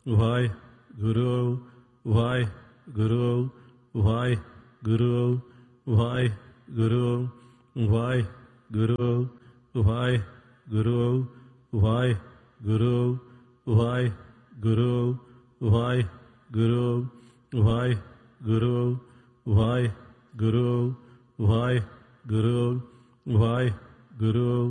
Waheguru Waheguru Waheguru Waheguru Waheguru Waheguru Waheguru Waheguru Waheguru Waheguru Waheguru Waheguru Waheguru